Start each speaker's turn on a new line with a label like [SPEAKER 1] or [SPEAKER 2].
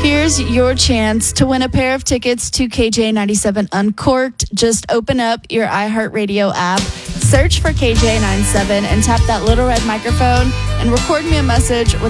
[SPEAKER 1] Here's your chance to win a pair of tickets to KJ97 Uncorked. Just open up your iHeartRadio app, search for KJ97, and tap that little red microphone and record me a message with